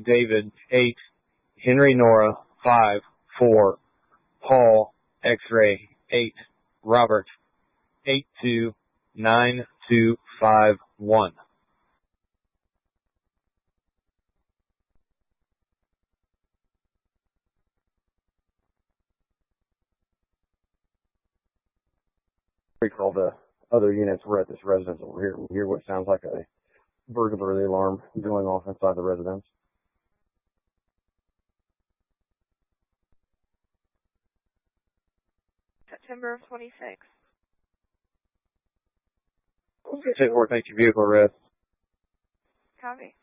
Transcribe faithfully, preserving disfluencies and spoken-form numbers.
David, eight, Henry Nora, five, four, Paul, X-ray, eight, Robert, eight two nine two five one. Recall the other units were at this residence over here. We hear what sounds like a burglary alarm going off inside the residence. September of twenty-six. ten four, thank you, vehicle arrest. Copy.